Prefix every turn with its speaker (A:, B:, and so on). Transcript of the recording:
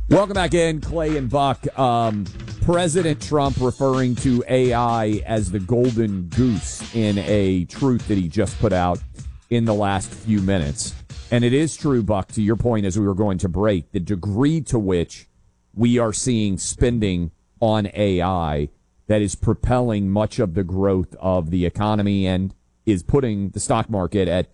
A: Welcome back in, Clay and Buck. President Trump referring to AI as the golden goose in a truth that he just put out in the last few minutes. And it is true, Buck, to your point as we were going to break, the degree to which we are seeing spending on AI that is propelling much of the growth of the economy and is putting the stock market at